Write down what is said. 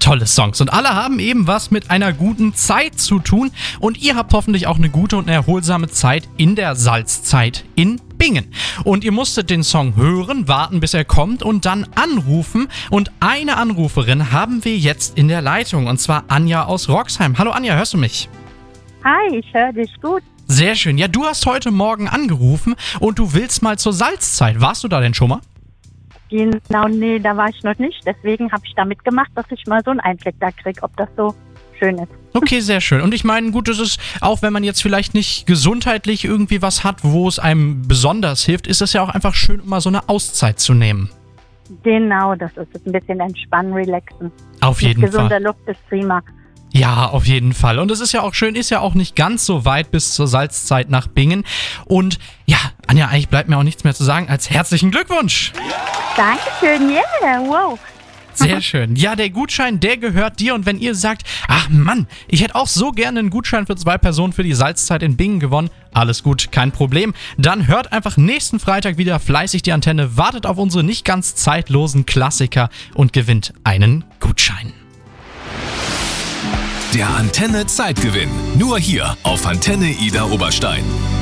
tolle Songs. Und alle haben eben was mit einer guten Zeit zu tun. Und ihr habt hoffentlich auch eine gute und erholsame Zeit in der Salzzeit in Bingen. Und ihr musstet den Song hören, warten, bis er kommt und dann anrufen. Und eine Anruferin haben wir jetzt in der Leitung, und zwar Anja aus Roxheim. Hallo Anja, hörst du mich? Hi, ich höre dich gut. Sehr schön. Ja, du hast heute Morgen angerufen und du willst mal zur Salzzeit. Warst du da denn schon mal? Genau, nee, da war ich noch nicht. Deswegen habe ich da mitgemacht, dass ich mal so einen Einblick da kriege, ob das so schön ist. Okay, sehr schön. Und ich meine, gut, das ist, auch wenn man jetzt vielleicht nicht gesundheitlich irgendwie was hat, wo es einem besonders hilft, ist es ja auch einfach schön, mal so eine Auszeit zu nehmen. Genau, das ist es. Ein bisschen entspannen, relaxen. Auf jeden Fall. Gesunde Luft ist prima. Ja, auf jeden Fall. Und es ist ja auch schön, ist ja auch nicht ganz so weit bis zur Salzzeit nach Bingen. Und ja, Anja, eigentlich bleibt mir auch nichts mehr zu sagen als herzlichen Glückwunsch. Dankeschön, yeah, wow. Sehr schön. Ja, der Gutschein, der gehört dir. Und wenn ihr sagt, ach Mann, ich hätte auch so gerne einen Gutschein für 2 Personen für die Salzzeit in Bingen gewonnen, alles gut, kein Problem. Dann hört einfach nächsten Freitag wieder fleißig die Antenne, wartet auf unsere nicht ganz zeitlosen Klassiker und gewinnt einen Gutschein. Der Antenne Zeitgewinn. Nur hier auf Antenne Ida Oberstein.